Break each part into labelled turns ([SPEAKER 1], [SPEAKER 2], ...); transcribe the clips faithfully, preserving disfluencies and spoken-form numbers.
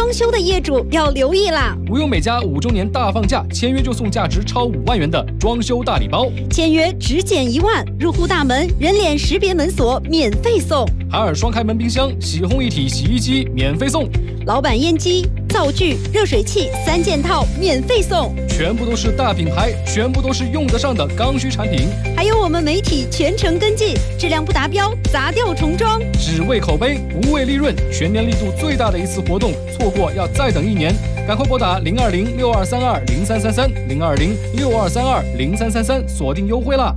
[SPEAKER 1] 装修的业主要留意啦！
[SPEAKER 2] 无忧美家五周年大放价，签约就送价值超五万元的装修大礼包，
[SPEAKER 1] 签约只减一万，入户大门人脸识别门锁免费送，
[SPEAKER 2] 海尔双开门冰箱、洗烘一体洗衣机免费送，
[SPEAKER 1] 老板烟机、灶具、热水器三件套免费送，
[SPEAKER 2] 全部都是大品牌，全部都是用得上的刚需产品，
[SPEAKER 1] 还有我们媒体全程跟进，质量不达标砸掉重装，
[SPEAKER 2] 只为口碑不为利润，全年力度最大的一次活动，错过要再等一年，赶快拨打零二零六二三二零三三三零二零六二三二零三三三，锁定优惠啦！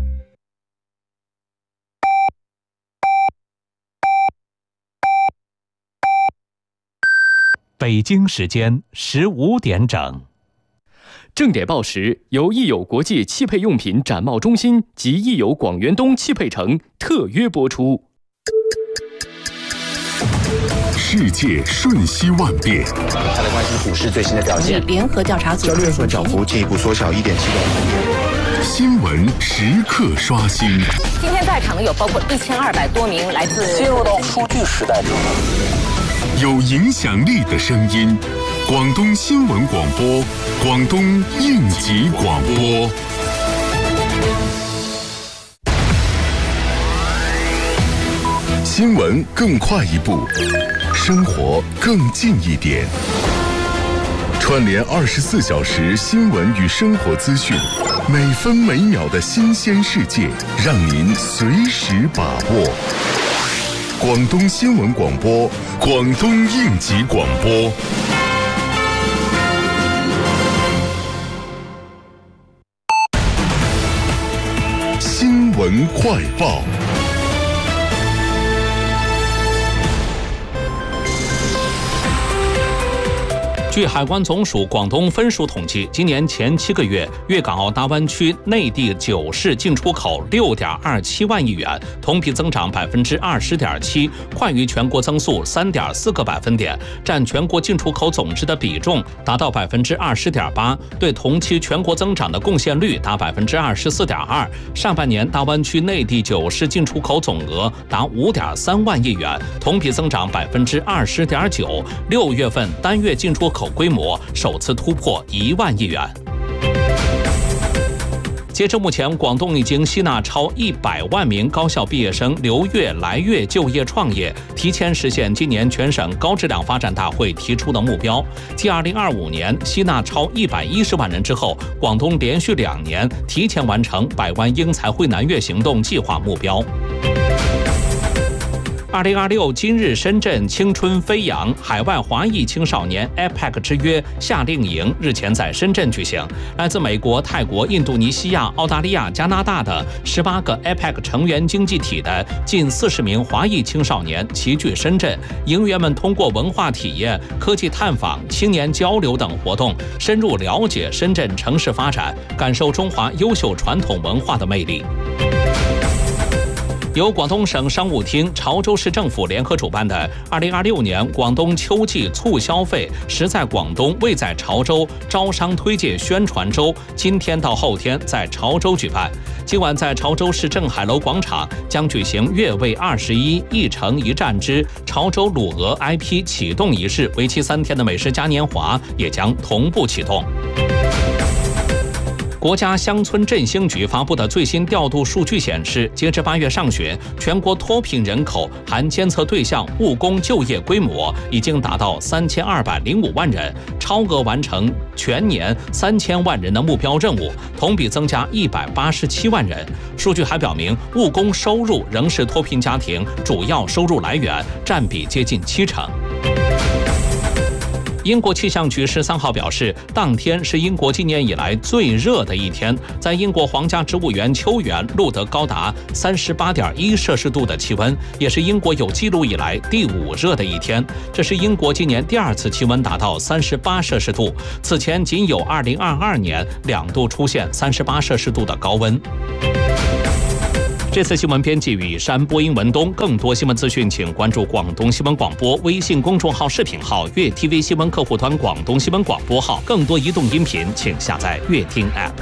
[SPEAKER 3] 北京时间十五点整。
[SPEAKER 4] 正点报时由益友国际汽配用品展贸中心及益友广元东汽配城特约播出。
[SPEAKER 5] 世界瞬息万变，
[SPEAKER 6] 他的关心股市最新的表现。
[SPEAKER 7] 联合调查组
[SPEAKER 6] 交易日份涨幅进一步缩小一点七个百分点。
[SPEAKER 5] 新闻时刻刷新。
[SPEAKER 7] 今天在场的有包括一千二百多名来自
[SPEAKER 6] 进入到数据时代之后，
[SPEAKER 5] 有影响力的声音，广东新闻广播，广东应急广播。新闻更快一步，生活更近一点。串联二十四小时新闻与生活资讯，每分每秒的新鲜世界，让您随时把握。广东新闻广播，广东应急广播。新闻快报。
[SPEAKER 3] 据海关总署广东分署统计，今年前七个月，粤港澳大湾区内地九市进出口六点二七万亿元，同比增长百分之二十点七，快于全国增速三点四个百分点，占全国进出口总值的比重达到百分之二十点八，对同期全国增长的贡献率达百分之二十四点二。上半年大湾区内地九市进出口总额达五点三万亿元，同比增长百分之二十点九。六月份单月进出口规模首次突破一万亿元。截至目前，广东已经吸纳超一百万名高校毕业生留粤来粤就业创业，提前实现今年全省高质量发展大会提出的目标。继二零二五年吸纳超一百一十万人之后，广东连续两年提前完成百万英才汇南粤行动计划目标。二零二六今日深圳青春飞扬海外华裔青少年 A P E C 之约夏令营日前在深圳举行，来自美国、泰国、印度尼西亚、澳大利亚、加拿大的十八个 A P E C 成员经济体的近四十名华裔青少年齐聚深圳，营员们通过文化体验、科技探访、青年交流等活动，深入了解深圳城市发展，感受中华优秀传统文化的魅力。由广东省商务厅、潮州市政府联合主办的二零二六年广东秋季促消费实在广东味在潮州招商推介宣传周，今天到后天在潮州举办。今晚在潮州市镇海楼广场将举行粤味二十一一城一站之潮州卤鹅 I P 启动仪式，为期三天的美食嘉年华也将同步启动。国家乡村振兴局发布的最新调度数据显示，截至八月上旬，全国脱贫人口含监测对象务工就业规模已经达到三千二百零五万人，超额完成全年三千万人的目标任务，同比增加一百八十七万人。数据还表明，务工收入仍是脱贫家庭主要收入来源，占比接近七成。英国气象局十三号表示，当天是英国今年以来最热的一天，在英国皇家植物园秋园录得高达三十八点一摄氏度的气温，也是英国有记录以来第五热的一天。这是英国今年第二次气温达到三十八摄氏度，此前仅有二零二二年两度出现三十八摄氏度的高温。这次新闻编辑雨山，播音文东。更多新闻资讯，请关注广东新闻广播微信公众号、视频号、粤 T V 新闻客户端、广东新闻广播号。更多移动音频，请下载粤听 App。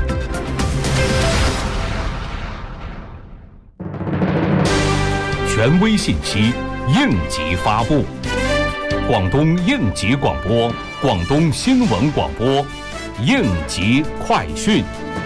[SPEAKER 8] 权威信息，应急发布。
[SPEAKER 3] 广东应急广播、广东新闻广播、应急快讯。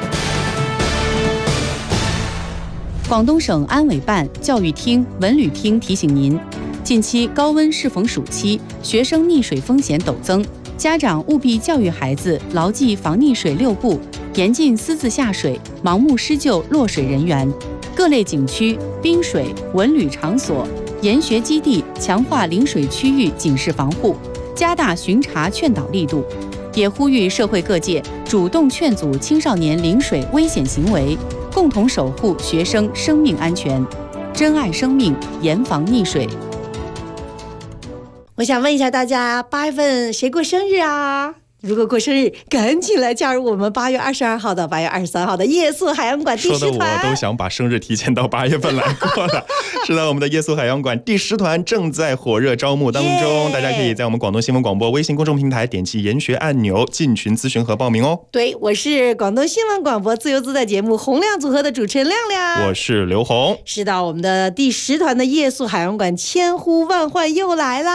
[SPEAKER 8] 广东省安委办、教育厅、文旅厅提醒您，近期高温适逢暑期，学生溺水风险陡增，家长务必教育孩子牢记防溺水六不，严禁私自下水、盲目施救落水人员。各类景区、滨水、文旅场所、研学基地强化临水区域警示防护，加大巡查劝导力度，也呼吁社会各界主动劝阻青少年临水危险行为，共同守护学生生命安全，珍爱生命，严防溺水。
[SPEAKER 1] 我想问一下大家，八月份谁过生日啊？如果过生日，赶紧来加入我们八月二十二号到八月二十三号的夜宿海洋馆第十团。
[SPEAKER 9] 说的我都想把生日提前到八月份来过了。是的，我们的夜宿海洋馆第十团正在火热招募当中，大家可以在我们广东新闻广播微信公众平台点击研学按钮进群咨询和报名哦。
[SPEAKER 1] 对，我是广东新闻广播自由自在节目洪亮组合的主持人亮亮，
[SPEAKER 9] 我是刘红。
[SPEAKER 1] 是的，我们的第十团的夜宿海洋馆千呼万唤又来啦。